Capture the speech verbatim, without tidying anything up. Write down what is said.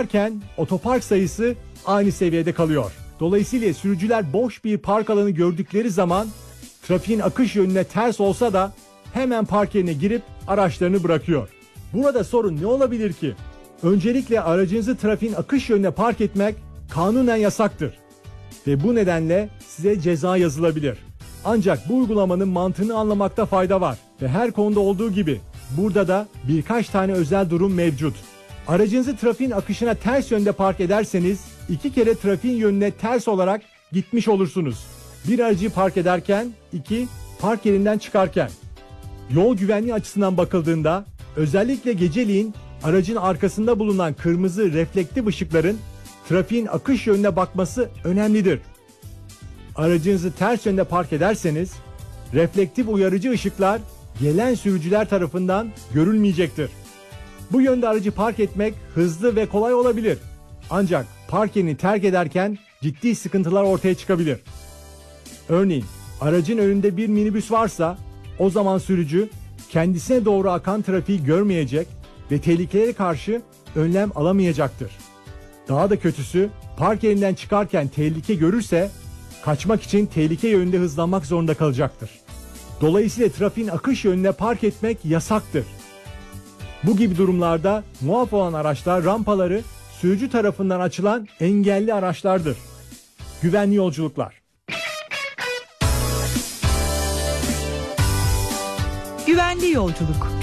çıkarken otopark sayısı aynı seviyede kalıyor. Dolayısıyla sürücüler boş bir park alanı gördükleri zaman trafiğin akış yönüne ters olsa da hemen park yerine girip araçlarını bırakıyor. Burada sorun ne olabilir ki? Öncelikle aracınızı trafiğin akış yönüne park etmek kanunen yasaktır. Ve bu nedenle size ceza yazılabilir. Ancak bu uygulamanın mantığını anlamakta fayda var. Ve her konuda olduğu gibi burada da birkaç tane özel durum mevcut. Aracınızı trafiğin akışına ters yönde park ederseniz iki kere trafiğin yönüne ters olarak gitmiş olursunuz. Bir aracı park ederken, iki park yerinden çıkarken. Yol güvenliği açısından bakıldığında özellikle geceliğin aracın arkasında bulunan kırmızı reflektif ışıkların trafiğin akış yönüne bakması önemlidir. Aracınızı ters yönde park ederseniz reflektif uyarıcı ışıklar gelen sürücüler tarafından görülmeyecektir. Bu yönde aracı park etmek hızlı ve kolay olabilir. Ancak park yerini terk ederken ciddi sıkıntılar ortaya çıkabilir. Örneğin aracın önünde bir minibüs varsa o zaman sürücü kendisine doğru akan trafiği görmeyecek ve tehlikelere karşı önlem alamayacaktır. Daha da kötüsü park yerinden çıkarken tehlike görürse kaçmak için tehlike yönünde hızlanmak zorunda kalacaktır. Dolayısıyla trafiğin akış yönüne park etmek yasaktır. Bu gibi durumlarda muaf olan araçlar rampaları sürücü tarafından açılan engelli araçlardır. Güvenli yolculuklar. Güvenli yolculuk.